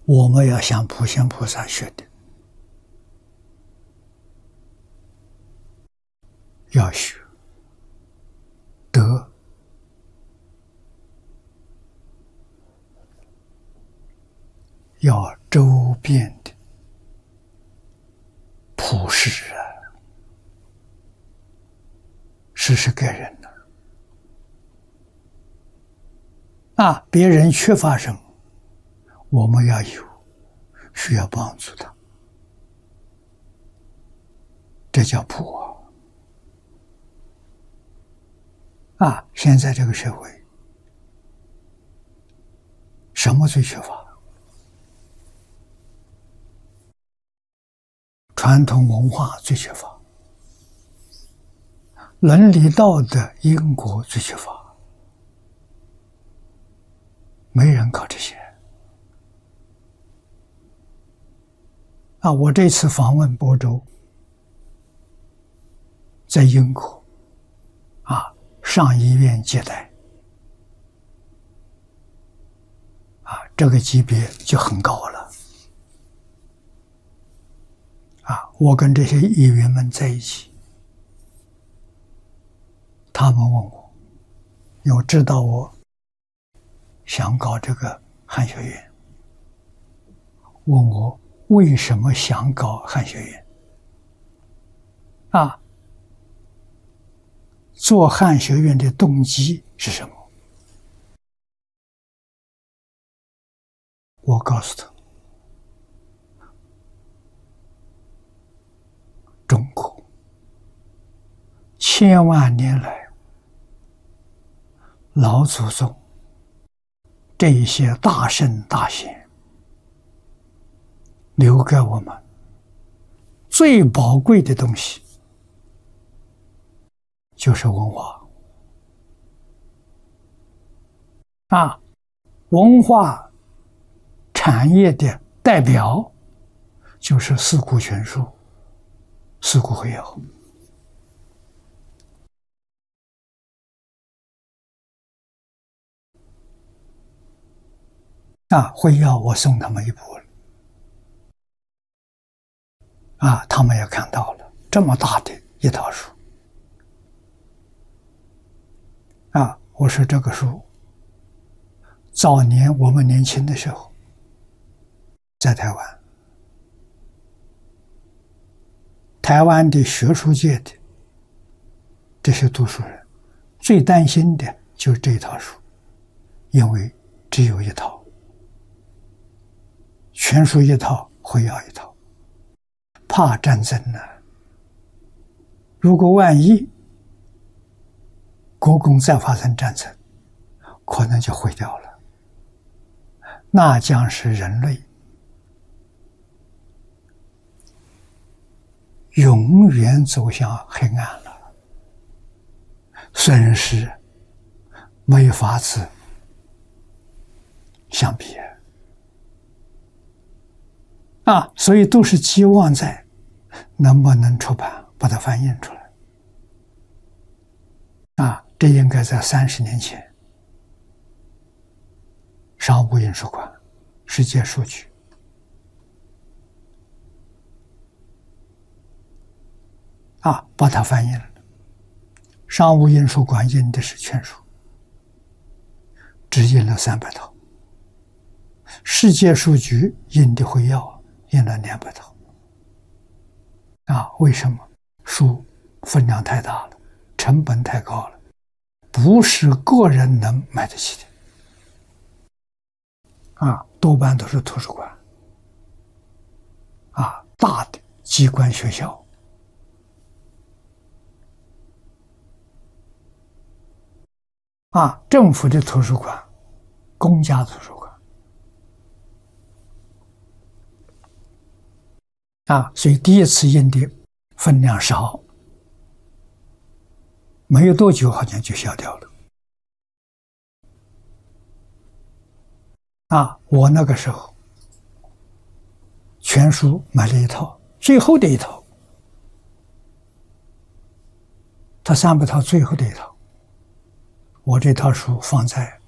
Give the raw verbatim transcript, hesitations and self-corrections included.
我们要向普贤菩萨学的，要学德，要周遍的普施啊，施施给人呢。啊，别人缺乏什么，我们要有，需要帮助他，这叫普啊！啊，现在这个社会，什么最缺乏？传统文化最缺乏，伦理道德因果最缺乏。没人搞这些啊！我这次访问播州，在英国啊，上医院接待啊，这个级别就很高了啊！我跟这些议员们在一起，他们问我，因为知道我想搞这个汉学院，问我为什么想搞汉学院啊？做汉学院的动机是什么？我告诉他，中国千万年来老祖宗这一些大圣大贤留给我们最宝贵的东西，就是文化啊！文化产业的代表就是四库全书、四库会要啊，会要我送他们一部啊，他们也看到了这么大的一套书啊。我说这个书早年我们年轻的时候在台湾，台湾的学术界的这些读书人最担心的就是这一套书，因为只有一套，全书一套，会要一套，怕战争呢、啊。如果万一国共再发生战争，可能就毁掉了，那将是人类永远走向黑暗了，损失没法子相比啊！所以都是寄望在能不能出版，把它翻译出来啊！这应该在三十年前，商务印书馆、世界书局啊，把它翻译了。商务印书馆印的是全书，只印了三百套；世界书局印的会要印了两百套。啊，为什么？书分量太大了，成本太高了，不是个人能买得起的。啊，多半都是图书馆，啊，大的机关学校。啊，政府的图书馆、公家图书馆，啊，所以第一次印的分量少，没有多久好像就销掉了。啊，我那个时候全书买了一套，最后的一套，他三百套最后的一套。我这套书放在